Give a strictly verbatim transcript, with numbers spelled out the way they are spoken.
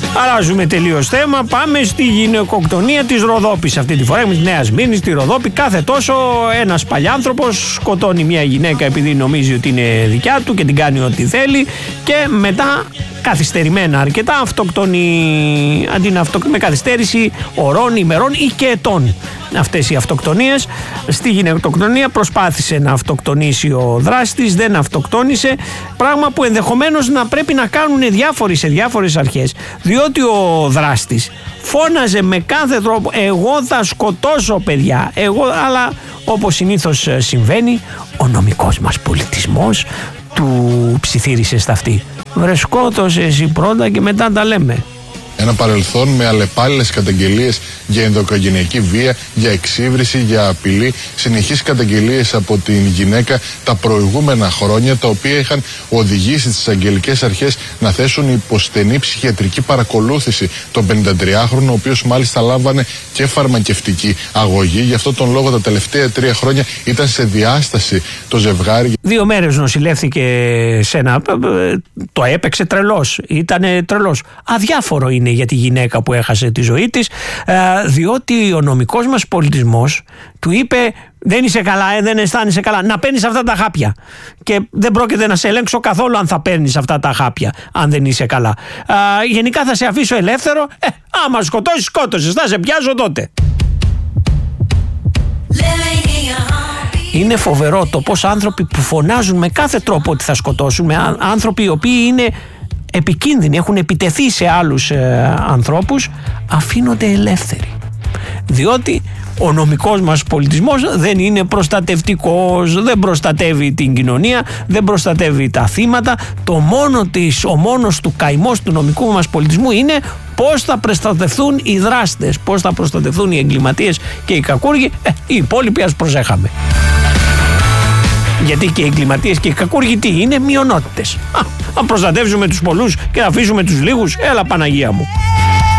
Αλλάζουμε τελείως θέμα. Πάμε στη γυναικοκτονία της Ροδόπης. Αυτή τη φορά με τη Νέα Σμύρνη στη Ροδόπη. Κάθε τόσο ένας παλιάνθρωπος σκοτώνει μια γυναίκα επειδή νομίζει ότι είναι δικιά του και την κάνει ό,τι θέλει. Και μετά, καθυστερημένα αρκετά, αυτοκτονεί, αντί να αυτοκτονεί, με καθυστέρηση ωρών, ημερών ή και ετών. Αυτές οι αυτοκτονίες. Στη γυναικοκτονία προσπάθησε να αυτοκτονήσει ο δράστης, δεν αυτοκτόνησε, πράγμα που ενδεχομένως να πρέπει να κάνουν διάφοροι σε διάφορες αρχές, διότι ο δράστης φώναζε με κάθε τρόπο «εγώ θα σκοτώσω παιδιά», εγώ, αλλά όπως συνήθως συμβαίνει, ο νομικός μας πολιτισμός του ψιθύρισε στα αυτή. «Βρε σκότωσε εσύ πρώτα και μετά τα λέμε». Ένα παρελθόν με αλλεπάλληλες καταγγελίες για ενδοοικογενειακή βία, για εξύβριση, για απειλή, συνεχείς καταγγελίες από την γυναίκα τα προηγούμενα χρόνια, τα οποία είχαν οδηγήσει τις αγγελικές αρχές να θέσουν υπό στενή ψυχιατρική παρακολούθηση τον πενηντατριάχρονο, ο οποίος μάλιστα λάμβανε και φαρμακευτική αγωγή. Γι' αυτό τον λόγο τα τελευταία τρία χρόνια ήταν σε διάσταση το ζευγάρι. Δύο μέρες νοσηλεύθηκε σε ένα. Το έπαιξε τρελός. Ήτανε τρελός. Αδιάφορο είναι για τη γυναίκα που έχασε τη ζωή της, διότι ο νομικός μας πολιτισμός του είπε δεν είσαι καλά, δεν αισθάνεσαι καλά, να παίρνεις αυτά τα χάπια και δεν πρόκειται να σε ελέγξω καθόλου αν θα παίρνεις αυτά τα χάπια αν δεν είσαι καλά. Γενικά θα σε αφήσω ελεύθερο, ε, άμα σκοτώσεις σκότωσες, θα σε πιάσω τότε. Είναι φοβερό το πως άνθρωποι που φωνάζουν με κάθε τρόπο ότι θα σκοτώσουν, με άνθρωποι οι οποίοι είναι επικίνδυνοι, έχουν επιτεθεί σε άλλους ε, ανθρώπους, αφήνονται ελεύθεροι. Διότι ο νομικός μας πολιτισμός δεν είναι προστατευτικός, δεν προστατεύει την κοινωνία, δεν προστατεύει τα θύματα. Το μόνο της, ο μόνος του καημός του νομικού μας πολιτισμού είναι πώς θα προστατευτούν οι δράστες, πώς θα προστατευτούν οι εγκληματίες και οι κακούργοι. Ε, οι υπόλοιποι ας προσέχαμε. Γιατί και οι εγκληματίες και οι κακούργοι τι είναι, μειονότητες. Α, αν προστατεύσουμε τους πολλούς και αφήσουμε τους λίγους, έλα Παναγία μου.